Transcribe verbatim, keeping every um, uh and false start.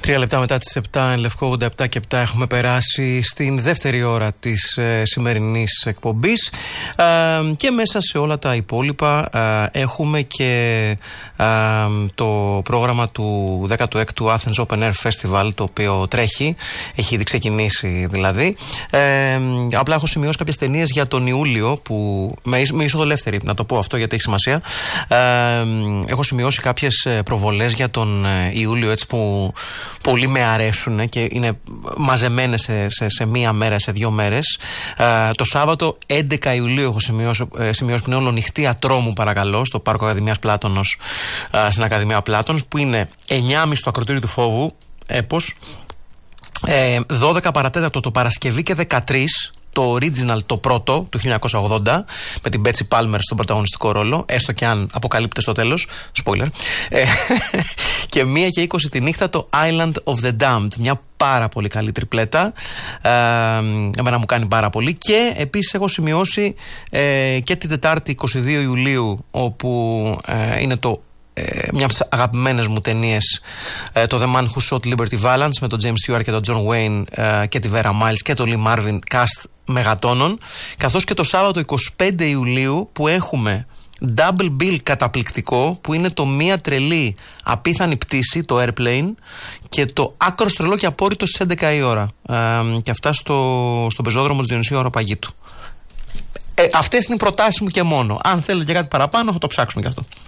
Τρία λεπτά μετά τις επτά, εν Λευκό ογδόντα επτά και επτά, έχουμε περάσει στην δεύτερη ώρα της ε, σημερινής εκπομπής ε, και μέσα σε όλα τα υπόλοιπα ε, έχουμε και ε, το πρόγραμμα του δέκατου έκτου Athens Open Air Festival, το οποίο τρέχει, έχει ήδη ξεκινήσει δηλαδή. Ε, απλά έχω σημειώσει κάποιες ταινίες για τον Ιούλιο που με, με είσοδο ελεύθερη, να το πω αυτό γιατί έχει σημασία. Ε, έχω σημειώσει κάποιες προβολές για τον Ιούλιο έτσι που πολύ με αρέσουν και είναι μαζεμένες σε, σε, σε μία μέρα, σε δύο μέρες. Ε, το Σάββατο έντεκα Ιουλίου έχω σημειώσει, ε, σημειώσει που είναι ολονυχτή Ατρόμου, παρακαλώ, στο Πάρκο Ακαδημίας Πλάτωνος, ε, στην Ακαδημία Πλάτωνος, που είναι εννιά και μισή στο Ακροτήριο του Φόβου, έπος, ε, δώδεκα παρατέταρτο το Παρασκευή και δεκατρείς το original, το πρώτο του χίλια εννιακόσια ογδόντα, με την Μπέτσι Πάλμερ στον πρωταγωνιστικό ρόλο, έστω και αν αποκαλύπτεται στο τέλος, spoiler. Ε, και μία και είκοσι τη νύχτα το Island of the Damned, μια πάρα πολύ καλή τριπλέτα, ε, εμένα μου κάνει πάρα πολύ. Και επίσης έχω σημειώσει ε, και την Τετάρτη είκοσι δύο Ιουλίου, όπου ε, είναι το Ε, μια από τις αγαπημένες μου ταινίες, ε, το The Man Who Shot Liberty Valance, με τον James Stewart και τον John Wayne ε, και τη Vera Miles και τον Lee Marvin, cast μεγατόνων. Καθώς και το Σάββατο εικοστή πέμπτη Ιουλίου, που έχουμε double bill καταπληκτικό, που είναι το Μία Τρελή Απίθανη Πτήση, το Airplane, και το Άκρος Τρελό και Απόρριτο στις έντεκα η ώρα, ε, και αυτά στο, στον πεζόδρομο της Διονυσίου Αεροπαγήτου. Ε, αυτές είναι οι προτάσεις μου και μόνο. Αν θέλετε και κάτι παραπάνω θα το ψάξουμε κι αυτό.